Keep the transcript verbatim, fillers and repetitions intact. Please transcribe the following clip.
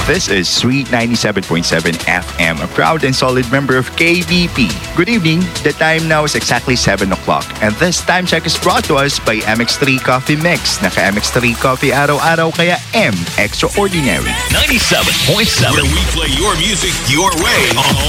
This is Sweet ninety-seven point seven F M, a proud and solid member of K B P. Good evening. The time now is exactly seven o'clock. And this time check is brought to us by M X three Coffee Mix. Naka-M X three Coffee araw-araw kaya M, extraordinary. ninety-seven point seven. Where we play your music your way.